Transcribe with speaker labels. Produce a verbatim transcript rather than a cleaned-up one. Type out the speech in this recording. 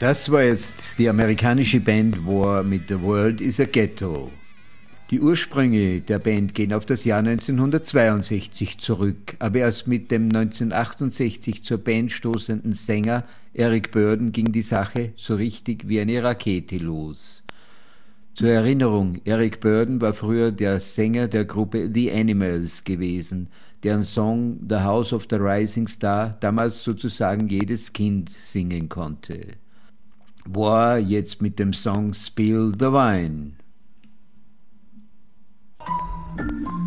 Speaker 1: Das war jetzt die amerikanische Band War mit The World is a Ghetto. Die Ursprünge der Band gehen auf das Jahr neunzehnhundertzweiundsechzig zurück, aber erst mit dem neunzehnhundertachtundsechzig zur Band stoßenden Sänger Eric Burdon ging die Sache so richtig wie eine Rakete los. Zur Erinnerung, Eric Burdon war früher der Sänger der Gruppe The Animals gewesen, deren Song The House of the Rising Star damals sozusagen jedes Kind singen konnte. War jetzt mit dem Song Spill the Wine.